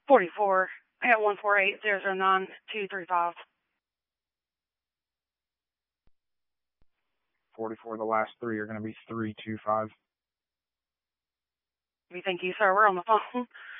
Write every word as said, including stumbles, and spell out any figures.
forty-four. I got one four eight zero zero nine two three five. forty-four, the last three are going to be three two five. We thank you, sir. We're on the phone.